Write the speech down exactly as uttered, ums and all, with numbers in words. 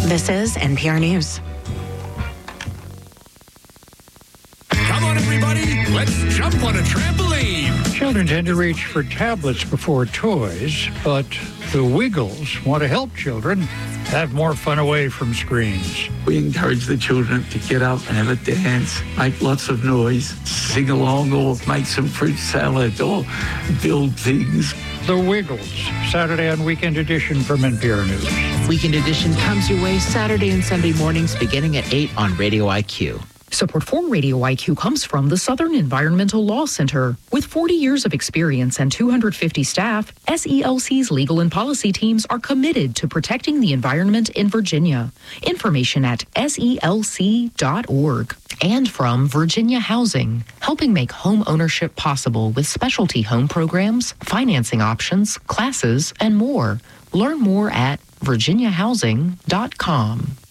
This is N P R News. Come on, everybody. Let's jump on a trampoline. Children tend to reach for tablets before toys, but the Wiggles want to help children have more fun away from screens. We encourage the children to get up and have a dance, make lots of noise, sing along, or make some fruit salad, or build things. The Wiggles, Saturday on Weekend Edition from N P R News. Weekend Edition comes your way Saturday and Sunday mornings beginning at eight on Radio I Q. Support for Radio I Q comes from the Southern Environmental Law Center. With forty years of experience and two hundred fifty staff, S E L C's legal and policy teams are committed to protecting the environment in Virginia. Information at S E L C dot org. And from Virginia Housing, helping make home ownership possible with specialty home programs, financing options, classes, and more. Learn more at virginia housing dot com.